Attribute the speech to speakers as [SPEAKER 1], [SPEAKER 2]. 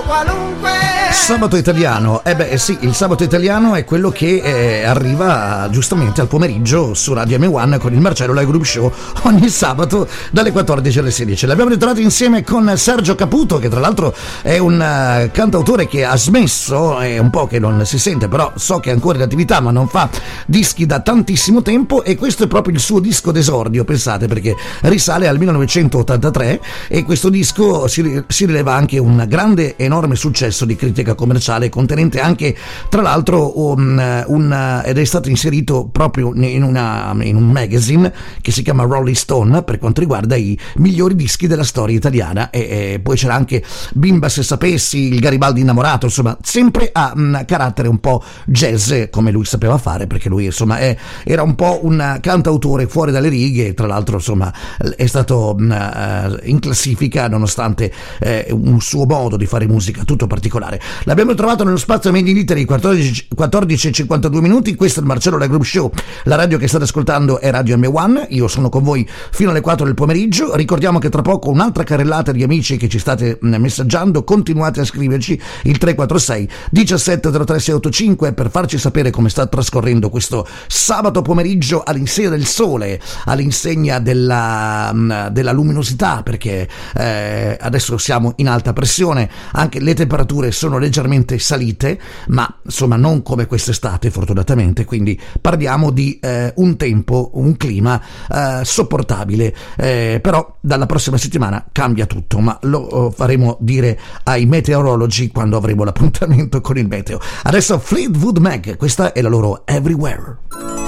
[SPEAKER 1] Sabato italiano, sì, il sabato italiano è quello che arriva giustamente al pomeriggio su Radio M1 con il Marcello Live Group Show ogni sabato dalle 14 alle 16. L'abbiamo ritrovato insieme con Sergio Caputo, che tra l'altro è un cantautore che ha smesso, è un po' che non si sente, però so che è ancora in attività, ma non fa dischi da tantissimo tempo, e questo è proprio il suo disco d'esordio, pensate, perché risale al 1983, e questo disco si rileva anche un grande, enorme successo di critica commerciale, contenente anche tra l'altro ed è stato inserito proprio in un magazine che si chiama Rolling Stone per quanto riguarda i migliori dischi della storia italiana, e poi c'era anche Bimba se sapessi, il Garibaldi innamorato, insomma sempre a carattere un po' jazz, come lui sapeva fare, perché lui insomma era un po' un cantautore fuori dalle righe, tra l'altro insomma è stato in classifica nonostante un suo modo di fare musica tutto particolare. L'abbiamo trovato nello spazio Made in Italy, 14:52 minuti. Questo è il Marcello Live Group Show, la radio che state ascoltando è Radio M1, io sono con voi fino alle 4 del pomeriggio. Ricordiamo che tra poco un'altra carrellata di amici che ci state messaggiando, continuate a scriverci il 346 1703 per farci sapere come sta trascorrendo questo sabato pomeriggio all'insegna del sole, all'insegna della luminosità, perché adesso siamo in alta pressione, anche le temperature sono leggermente salite, ma insomma non come quest'estate fortunatamente, quindi parliamo di un tempo, un clima sopportabile, però dalla prossima settimana cambia tutto, ma lo faremo dire ai meteorologi quando avremo l'appuntamento con il meteo. Adesso Fleetwood Mac, questa è la loro Everywhere.